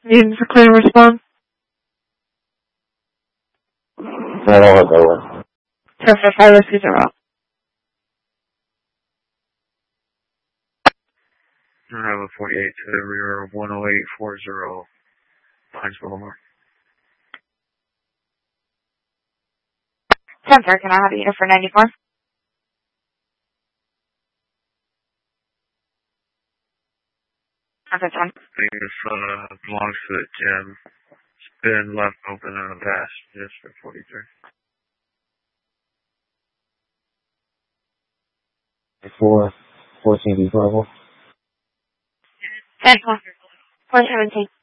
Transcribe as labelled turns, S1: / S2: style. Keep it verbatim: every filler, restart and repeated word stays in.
S1: Needs a clear response.
S2: I don't have that one.
S1: Perfect. five oh two zero.
S3: Bravo forty-eight to the rear of one oh eight forty Pines Boulevard.
S1: ten sir, can I have you for ninety-four? Okay, ten.
S3: I think this uh, belongs to the gym. It's been left open in the past, just for forty-three.
S2: Four, fourteen, Bravo.
S1: ten, four seventeen.